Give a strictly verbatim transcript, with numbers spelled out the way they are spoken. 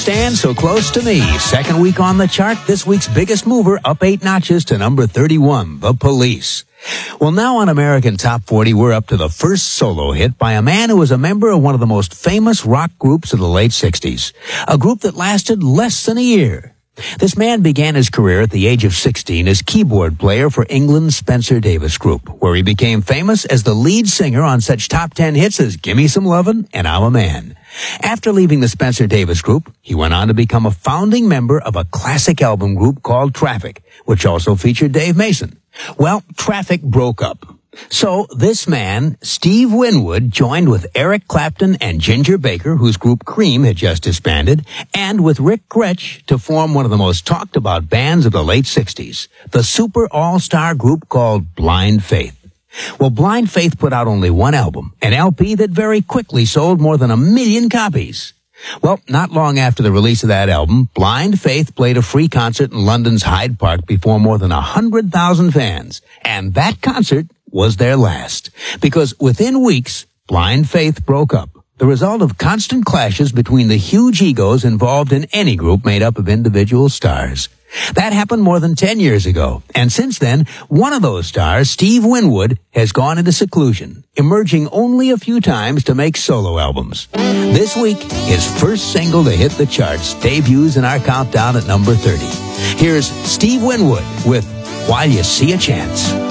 Stand So Close to Me. Second week on the chart, this week's biggest mover up eight notches to number thirty-one, The Police. Well, now on American Top forty, we're up to the first solo hit by a man who was a member of one of the most famous rock groups of the late sixties, a group that lasted less than a year. This man began his career at the age of sixteen as keyboard player for England's Spencer Davis Group, where he became famous as the lead singer on such top ten hits as Gimme Some Lovin' and I'm a Man. After leaving the Spencer Davis Group, he went on to become a founding member of a classic album group called Traffic, which also featured Dave Mason. Well, Traffic broke up. So this man, Steve Winwood, joined with Eric Clapton and Ginger Baker, whose group Cream had just disbanded, and with Rick Gretsch to form one of the most talked about bands of the late sixties, the super all-star group called Blind Faith. Well, Blind Faith put out only one album, an L P that very quickly sold more than a million copies. Well, not long after the release of that album, Blind Faith played a free concert in London's Hyde Park before more than one hundred thousand fans. And that concert was their last, because within weeks, Blind Faith broke up, the result of constant clashes between the huge egos involved in any group made up of individual stars. That happened more than ten years ago, and since then, one of those stars, Steve Winwood, has gone into seclusion, emerging only a few times to make solo albums. This week, his first single to hit the charts debuts in our countdown at number thirty. Here's Steve Winwood with While You See a Chance.